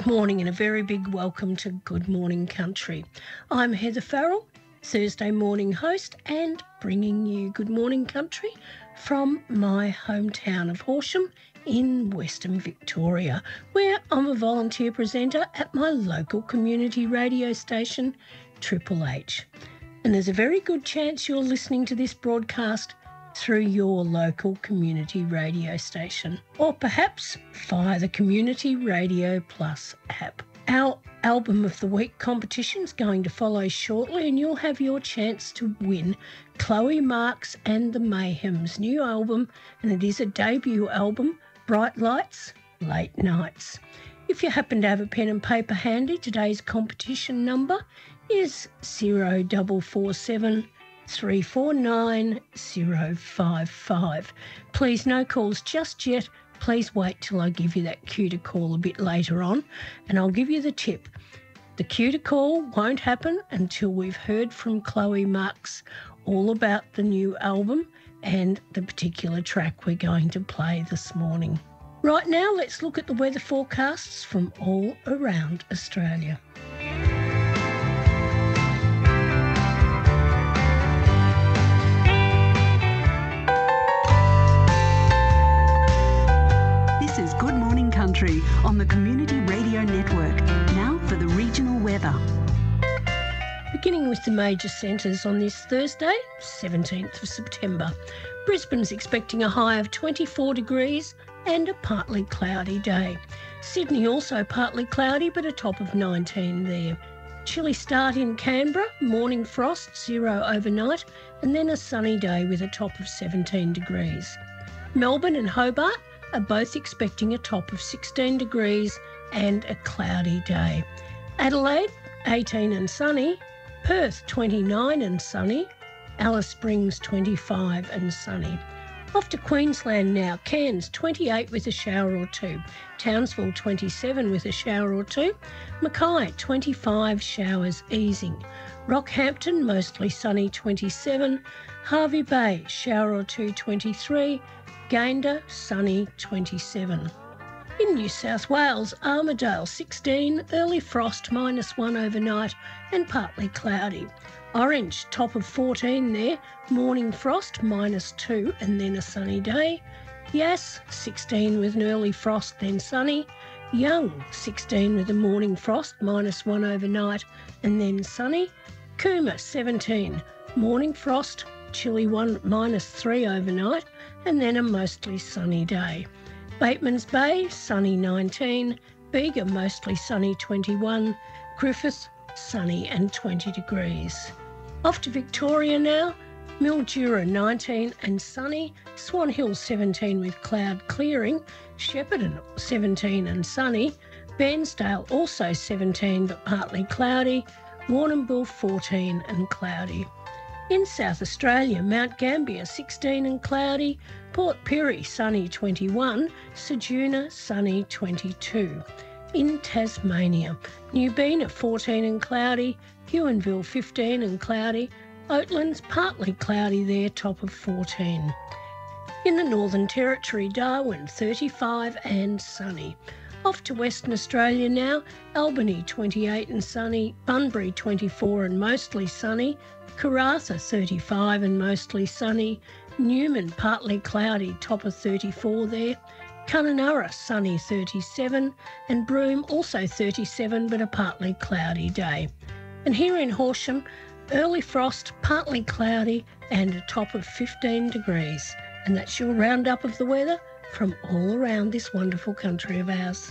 Good morning and a very big welcome to Good Morning Country. I'm Heather Farrell, Thursday morning host and bringing you Good Morning Country from my hometown of Horsham in Western Victoria, where I'm a volunteer presenter at my local community radio station, Triple H. And there's a very good chance you're listening to this broadcast through your local community radio station, or perhaps via the Community Radio Plus app. Our Album of the Week competition is going to follow shortly, and you'll have your chance to win Chloe Marks and the Mayhem's new album, and it is a debut album, Bright Lights, Late Nights. If you happen to have a pen and paper handy, today's competition number is 0447 349 055. Please, no calls just yet. Please wait till I give you that cue to call a bit later on, and I'll give you the tip. The cue to call won't happen until we've heard from Chloe Marks all about the new album and the particular track we're going to play this morning. Right now, let's look at the weather forecasts from all around Australia. This is Good Morning Country on the Community Radio Network. Now for the regional weather. Beginning with the major centres on this Thursday, 17th of September. Brisbane's expecting a high of 24 degrees and a partly cloudy day. Sydney also partly cloudy but a top of 19 there. Chilly start in Canberra, morning frost, 0 overnight, and then a sunny day with a top of 17 degrees. Melbourne and Hobart are both expecting a top of 16 degrees and a cloudy day. Adelaide, 18 and sunny. Perth, 29 and sunny. Alice Springs, 25 and sunny. Off to Queensland now. Cairns, 28 with a shower or two. Townsville, 27 with a shower or two. Mackay, 25, showers easing. Rockhampton, mostly sunny, 27. Hervey Bay, shower or two, 23. Gayndah, sunny, 27. In New South Wales, Armidale, 16, early frost, -1 overnight and partly cloudy. Orange, top of 14 there, morning frost, -2 and then a sunny day. Yass, 16 with an early frost, then sunny. Young, 16 with a morning frost, -1 overnight and then sunny. Cooma, 17, morning frost, chilly one, -3 overnight and then a mostly sunny day. Batemans Bay, sunny 19, Bega mostly sunny 21, Griffith sunny and 20 degrees. Off to Victoria now, Mildura 19 and sunny, Swan Hill 17 with cloud clearing, Shepparton 17 and sunny, Bairnsdale also 17 but partly cloudy, Warrnambool 14 and cloudy. In South Australia, Mount Gambier 16 and cloudy, Port Pirie sunny 21, Ceduna sunny 22. In Tasmania, Newbina 14 and cloudy, Huonville 15 and cloudy, Oatlands partly cloudy there, top of 14. In the Northern Territory, Darwin 35 and sunny. Off to Western Australia now, Albany 28 and sunny, Bunbury 24 and mostly sunny, Karratha 35 and mostly sunny, Newman partly cloudy, top of 34 there, Kununurra sunny 37 and Broome also 37 but a partly cloudy day. And here in Horsham, early frost, partly cloudy and a top of 15 degrees. And that's your roundup of the weather from all around this wonderful country of ours.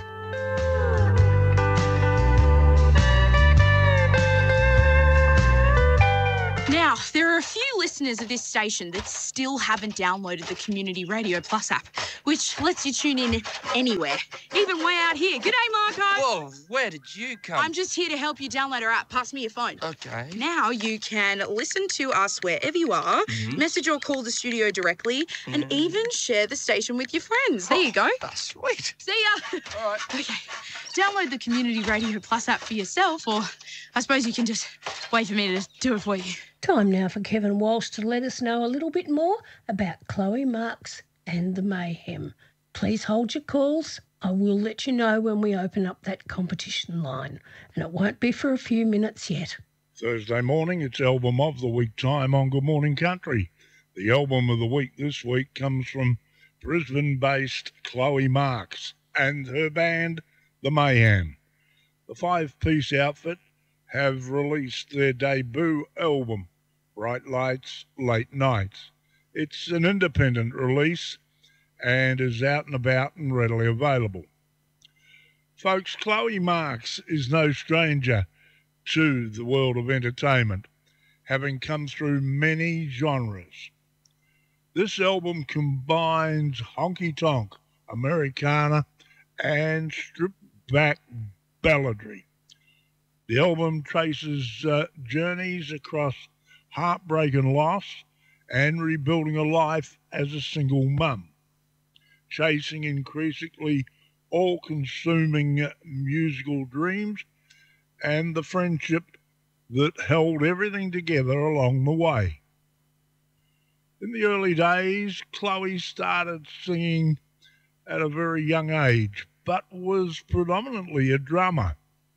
Now, there are a few listeners of this station that still haven't downloaded the Community Radio Plus app, which lets you tune in anywhere, even way out here. G'day, Marco. Whoa, where did you come? I'm just here to help you download our app. Pass me your phone. Okay. Now you can listen to us wherever you are, message or call the studio directly, and even share the station with your friends. There you go. That's sweet. See ya. All right. Okay. Download the Community Radio Plus app for yourself, or I suppose you can just wait for me to do it for you. Time now for Kevin Walsh to let us know a little bit more about Chloe Marks and the Mayhem. Please hold your calls I will let you know when we open up that competition line, and it won't be for a few minutes yet. Thursday morning, it's Album of the Week time on Good Morning Country. The album of the week this week comes from Brisbane-based Chloe Marks and her band, The Mayhem. The five-piece outfit have released their debut album, Bright Lights, Late Nights. It's an independent release and is out and about and readily available. Folks, Chloe Marks is no stranger to the world of entertainment, having come through many genres. This album combines honky-tonk, Americana, and stripped-back balladry. The album traces journeys across heartbreak and loss and rebuilding a life as a single mum, chasing increasingly all-consuming musical dreams and the friendship that held everything together along the way. In the early days, Chloe started singing at a very young age, but was predominantly a drummer.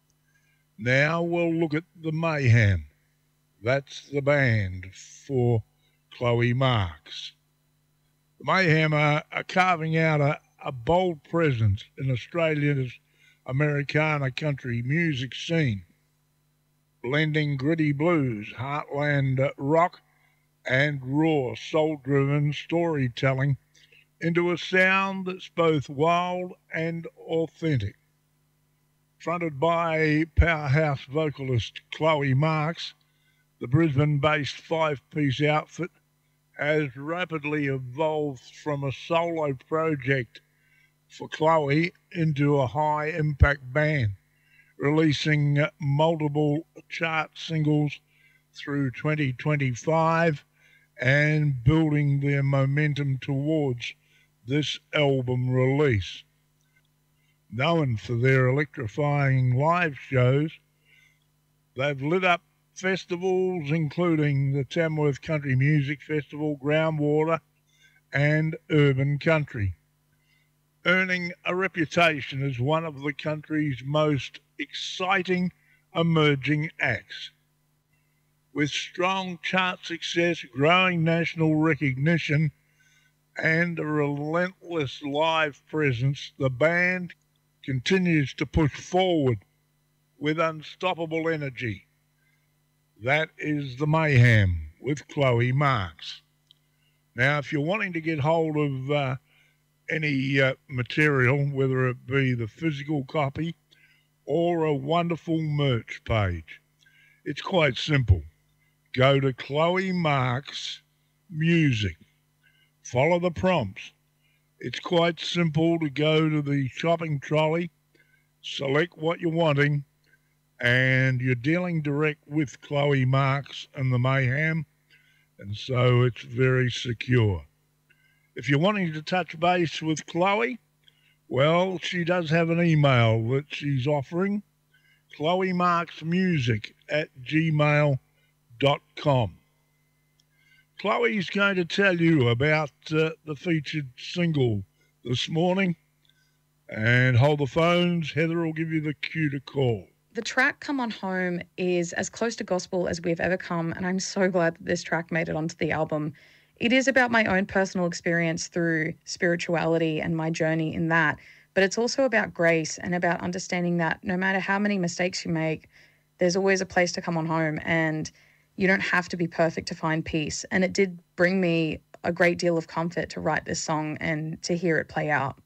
Now we'll look at the Mayhem. That's the band for Chloe Marks. The Mayhem are carving out a bold presence in Australia's Americana country music scene, blending gritty blues, heartland rock, and raw, soul-driven storytelling into a sound that's both wild and authentic. Fronted by powerhouse vocalist Chloe Marks, the Brisbane-based five-piece outfit has rapidly evolved from a solo project for Chloe into a high-impact band, releasing multiple chart singles through 2025 and building their momentum towards this album release. Known for their electrifying live shows, they've lit up festivals including the Tamworth Country Music Festival, Groundwater, and Urban Country, earning a reputation as one of the country's most exciting emerging acts. With strong chart success, growing national recognition, and a relentless live presence, the band continues to push forward with unstoppable energy. That is the Mayhem with Chloe Marks. Now, if you're wanting to get hold of any material, whether it be the physical copy or a wonderful merch page, it's quite simple. Go to Chloe Marks Music. Follow the prompts. It's quite simple to go to the shopping trolley, select what you're wanting, and you're dealing direct with Chloe Marks and the Mayhem, and so it's very secure. If you're wanting to touch base with Chloe, well, she does have an email that she's offering, chloemarksmusic@gmail.com. Chloe's going to tell you about the featured single this morning, and hold the phones. Heather will give you the cue to call. The track Come On Home is as close to gospel as we've ever come, and I'm so glad that this track made it onto the album. It is about my own personal experience through spirituality and my journey in that, but it's also about grace and about understanding that no matter how many mistakes you make, there's always a place to come on home, and you don't have to be perfect to find peace. And it did bring me a great deal of comfort to write this song and to hear it play out.